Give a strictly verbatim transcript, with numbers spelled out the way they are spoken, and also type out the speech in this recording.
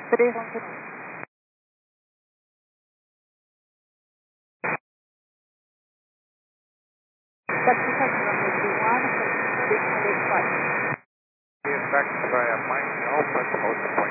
três um zero um. Certificate runway two one, six hundred five. Effect by a minor open multiple.